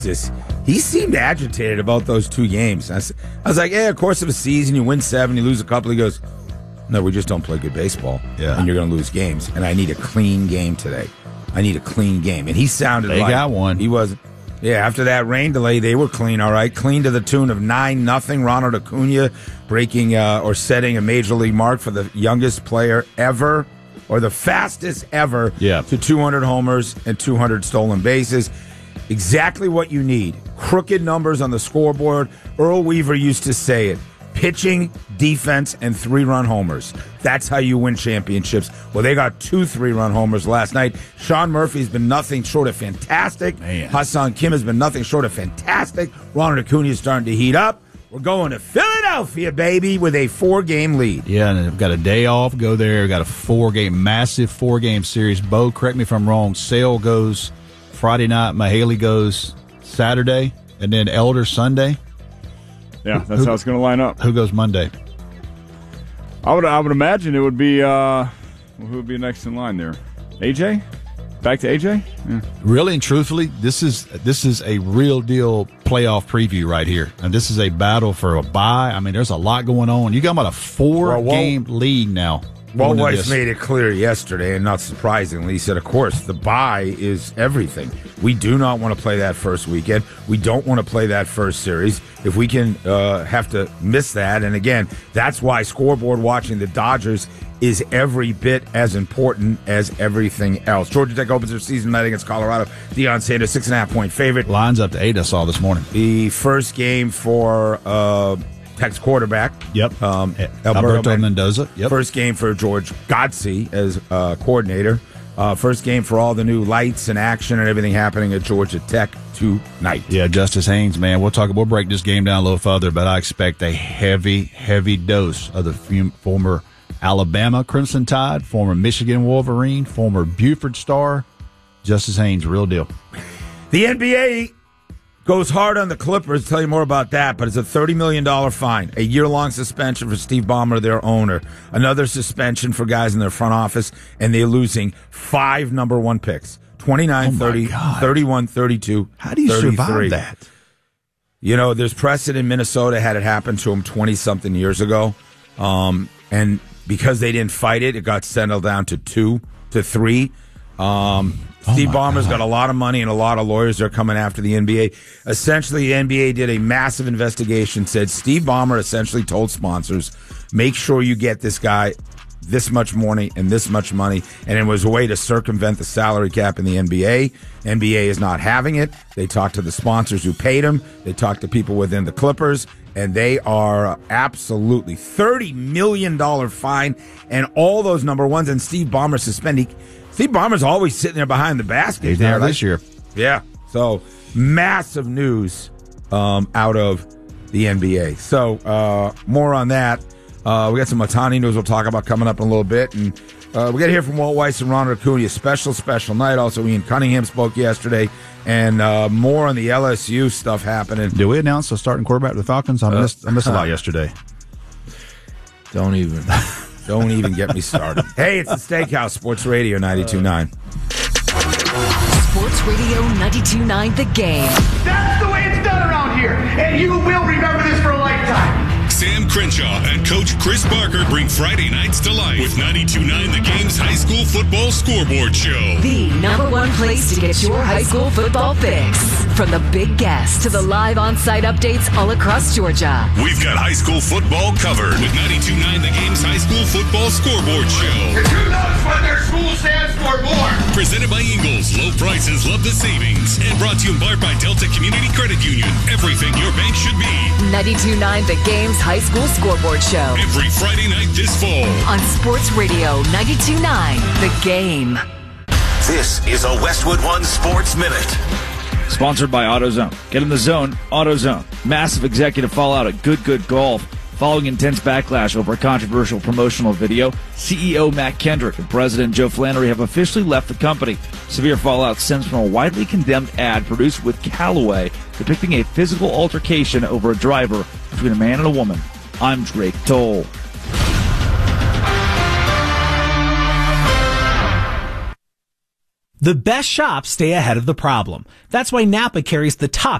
he seemed agitated about those two games. I was like, yeah, of course of a season, you win 7, you lose a couple. He goes, no, we just don't play good baseball, and you're going to lose games, and I need a clean game today. I need a clean game. And he sounded like... They got one. He wasn't. Yeah, after that rain delay, they were clean, all right. Clean to the tune of 9-0. Ronald Acuna breaking or setting a major league mark for the youngest player ever, or the fastest ever, to 200 homers and 200 stolen bases. Exactly what you need. Crooked numbers on the scoreboard. Earl Weaver used to say it. Pitching, defense, and 3-run homers. That's how you win championships. Well, they got 2 3-run homers last night. Sean Murphy's been nothing short of fantastic. Ha-Seong Kim has been nothing short of fantastic. Ronald Acuna is starting to heat up. We're going to Philadelphia, baby, with a 4-game lead. Yeah, and they've got a day off. Go there. Got a massive 4-game series. Bo, correct me if I'm wrong. Sale goes Friday night. Mahaley goes Saturday. And then Elder Sunday. Yeah, that's how it's going to line up. Who goes Monday? I would imagine it would be who would be next in line there? AJ? Back to AJ? Yeah. Really and truthfully, this is a real deal playoff preview right here, and this is a battle for a bye. I mean, there's a lot going on. You got about a 4-game league now. Walt Weiss made it clear yesterday, and not surprisingly, he said, of course, the bye is everything. We do not want to play that first weekend. We don't want to play that first series. If we can have to miss that, and again, that's why scoreboard watching the Dodgers is every bit as important as everything else. Georgia Tech opens their season night against Colorado. Deion Sanders, 6.5-point favorite. Lines up to 8, I saw this morning. The first game for... Tech's quarterback. Yep. Alberto Mendoza. Yep. First game for George Godsey as coordinator. First game for all the new lights and action and everything happening at Georgia Tech tonight. Yeah, Justice Haynes, man. We'll break this game down a little further, but I expect a heavy, heavy dose of the former Alabama Crimson Tide, former Michigan Wolverine, former Buford Star. Justice Haynes, real deal. The NBA goes hard on the Clippers. I'll tell you more about that, but it's a $30 million fine, a year-long suspension for Steve Ballmer, their owner, another suspension for guys in their front office, and they're losing 5 number 1 picks, 29, 30, 31, 32, How do you 33. survive that? You know, there's precedent in Minnesota, had it happen to them 20-something years ago, and because they didn't fight it, it got settled down to 2 to 3. Steve Ballmer's got a lot of money and a lot of lawyers that are coming after the NBA. Essentially, the NBA did a massive investigation, said Steve Ballmer essentially told sponsors, make sure you get this guy this much money and this much money, and it was a way to circumvent the salary cap in the NBA. NBA is not having it. They talked to the sponsors who paid him. They talked to people within the Clippers, and they are absolutely $30 million fine, and all those number 1s, and Steve Ballmer suspended. Steve Ballmer's always sitting there behind the basket. He's there this year. Yeah. So, massive news out of the NBA. So, more on that. We got some Ohtani news we'll talk about coming up in a little bit. And we got to hear from Walt Weiss and Ronald Acuna. Special night. Also, Ian Cunningham spoke yesterday. And more on the LSU stuff happening. Did we announce the starting quarterback of the Falcons? I missed a lot yesterday. Don't even get me started. Hey, it's the Steakhouse, Sports Radio 92.9. Sports Radio 92.9, The Game. That's the way it's done around here, and you will remember this for a lifetime. Sam Crenshaw and Coach Chris Barker bring Friday nights to life with 92.9 The Game's high school football scoreboard show. The number 1 place to get your high school football fix. From the big guests to the live on-site updates all across Georgia. We've got high school football covered with 92.9 The Game's high school football scoreboard show. Who knows what their school stands for more? Presented by Ingles. Low prices, love the savings. And brought to you in part by Delta Community Credit Union. Everything your bank should be. 92.9 The Game's high school scoreboard show. Every Friday night this fall. On Sports Radio 92.9 The Game. This is a Westwood One Sports Minute. Sponsored by AutoZone. Get in the zone, AutoZone. Massive executive fallout at Good Golf. Following intense backlash over a controversial promotional video, CEO Matt Kendrick and President Joe Flannery have officially left the company. Severe fallout stems from a widely condemned ad produced with Callaway depicting a physical altercation over a driver between a man and a woman. I'm Drake Toll. The best shops stay ahead of the problem. That's why Napa carries the top